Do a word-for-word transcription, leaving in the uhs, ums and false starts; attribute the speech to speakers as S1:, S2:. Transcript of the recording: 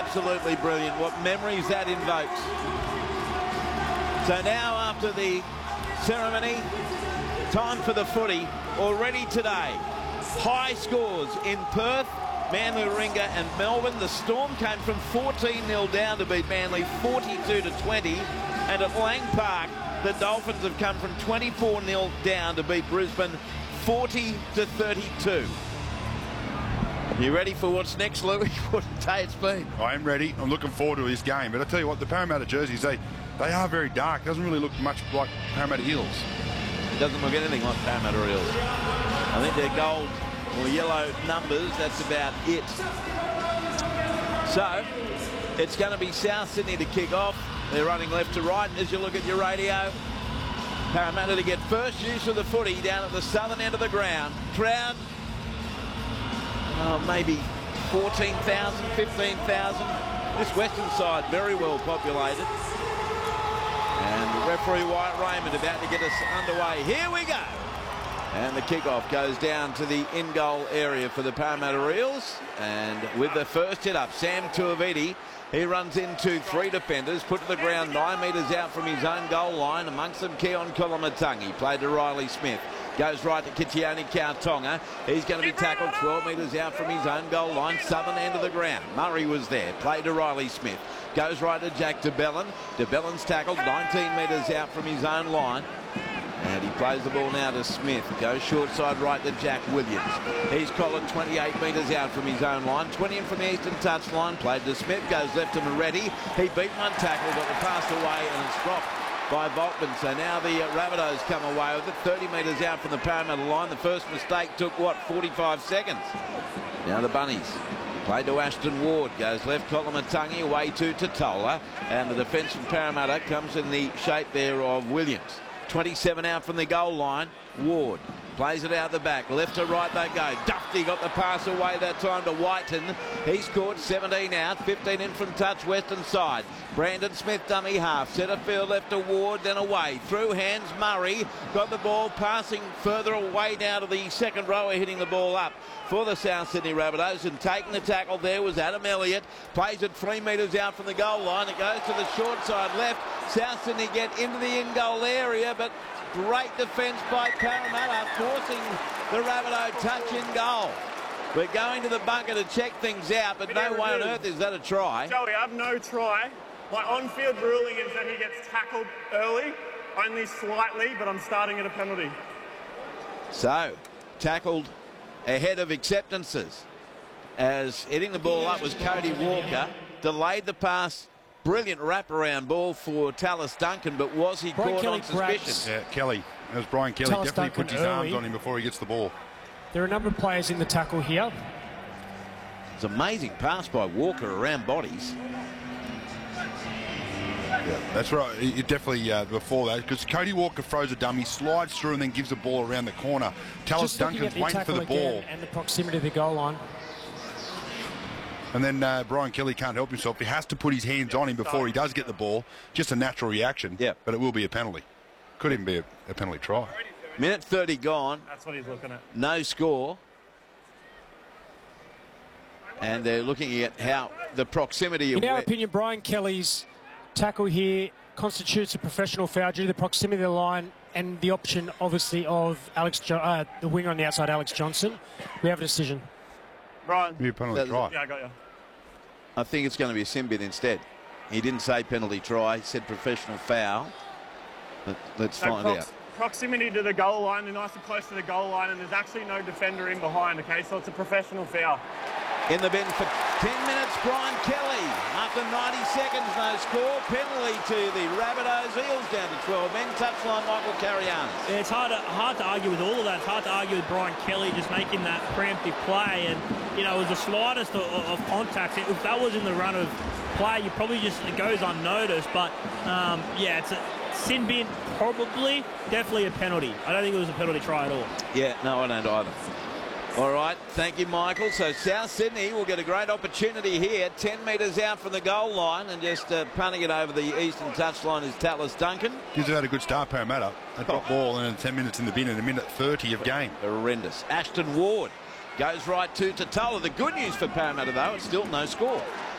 S1: absolutely brilliant. What memories that invokes. So now, after the ceremony, time for the footy. Already today, high scores in Perth, Manly, Warringah and Melbourne. The Storm came from fourteen nil down to beat Manly forty-two to twenty. And at Lang Park, the Dolphins have come from twenty-four nil down to beat Brisbane forty to thirty-two. You ready for what's next, Louis? What a day it's been.
S2: I am ready. I'm looking forward to this game. But I tell you what, the Parramatta jerseys, they, they are very dark. It doesn't really look much like Parramatta Eels.
S1: It doesn't look anything like Parramatta Eels. I think they're gold or yellow numbers. That's about it. So, it's going to be South Sydney to kick off. They're running left to right as you look at your radio. Parramatta to get first use of the footy down at the southern end of the ground. Crowd, oh, maybe fourteen thousand, fifteen thousand. This western side very well populated. And referee Wyatt Raymond about to get us underway. Here we go. And the kickoff goes down to the in-goal area for the Parramatta Eels. And with the first hit up, Sam Tuiviti. He runs into three defenders, put to the ground nine metres out from his own goal line. Amongst them, Keon Koloamatangi, played to Riley Smith. Goes right to Kitione Kautonga. He's going to be tackled twelve metres out from his own goal line, southern end of the ground. Murray was there, played to Riley Smith. Goes right to Jack de Belin. de Belin's tackled nineteen metres out from his own line. And he plays the ball now to Smith. Goes short side right to Jack Williams. He's collared twenty-eight metres out from his own line. twenty in from the eastern touchline. Played to Smith. Goes left to Moretti. He beat one tackle, but the pass away and it's dropped by Volkman. So now the uh, Rabbitohs come away with it. thirty metres out from the Parramatta line. The first mistake took, what, forty-five seconds. Now the Bunnies. Played to Ashton Ward. Goes left, Koloamatangi away to Totola. And the defence from Parramatta comes in the shape there of Williams. twenty-seven out from the goal line. Ward plays it out the back. Left to right they go. Dufty got the pass away that time to Whiten. He scored seventeen out. fifteen in from touch western side. Brandon Smith dummy half. Centre field left to Ward, then away. Through hands Murray. Got the ball passing further away now to the second rower, hitting the ball up for the South Sydney Rabbitohs. And taking the tackle there was Adam Elliott. Plays it three metres out from the goal line. It goes to the short side left. South Sydney get into the in-goal area, but great defence by Parramatta, forcing the Rabbitoh touch in goal. We're going to the bunker to check things out, but no way on earth is that a try.
S3: Joey, I have no try. My on-field ruling is that he gets tackled early, only slightly, but I'm starting at a penalty.
S1: So, tackled ahead of acceptances, as hitting the ball up was Cody Walker. Delayed the pass. Brilliant wraparound ball for Tallis Duncan, but was he
S4: Brian
S1: caught
S4: Kelly
S1: on suspicion?
S2: Yeah, Kelly. That was Brian Kelly.
S4: Tallis
S2: Definitely
S4: Duncan
S2: puts his
S4: early.
S2: arms on him before he gets the ball.
S4: There are a number of players in the tackle here.
S1: It's an amazing pass by Walker around bodies.
S2: Yeah, that's right. It definitely uh, before that, because Cody Walker throws a dummy, slides through, and then gives the ball around the corner. Tallis
S4: Just looking
S2: Duncan's
S4: at the
S2: waiting for
S4: tackle
S2: the ball.
S4: again and the proximity of the goal line.
S2: And then uh, Brian Kelly can't help himself. He has to put his hands on him before he does get the ball. Just a natural reaction.
S1: Yeah.
S2: But it will be a penalty. Could even be a, a penalty try.
S1: Minute thirty gone.
S3: That's what he's looking at.
S1: No score. And they're looking at how the proximity of...
S4: In our
S1: where-
S4: opinion, Brian Kelly's tackle here constitutes a professional foul due to the proximity of the line and the option, obviously, of Alex, jo uh, the winger on the outside, Alex Johnson. We have a decision.
S3: Brian.
S2: Be a penalty
S1: That-
S2: try.
S3: Yeah, I got you.
S1: I think it's going to be a sin bin instead. He didn't say penalty try. He said professional foul. But let's
S3: So
S1: find
S3: prox
S1: out.
S3: proximity to the goal line, they're nice and close to the goal line, and there's actually no defender in behind, okay? So it's a professional foul.
S1: In the bin for ten minutes, Brian Kelly. After ninety seconds, no score. Penalty to the Rabbitohs. Eels down to twelve men. Touchline, Michael Carrianes.
S5: Yeah, it's hard to, hard to argue with all of that. It's hard to argue with Brian Kelly just making that preemptive play. And, you know, it was the slightest of, of contacts. If that was in the run of play, you probably just, it goes unnoticed. But, um, yeah, it's a sin bin, probably, definitely a penalty. I don't think it was a penalty try at all.
S1: Yeah, no, I don't either. All right, thank you, Michael. So South Sydney will get a great opportunity here. ten metres out from the goal line, and just uh, punting it over the eastern touchline is Tallis Duncan.
S2: Gives had a good start, Parramatta. A drop ball and then ten minutes in the bin and a minute thirty of game.
S1: Horrendous. Ashton Ward goes right to Totola. The good news for Parramatta, though, it's still no score.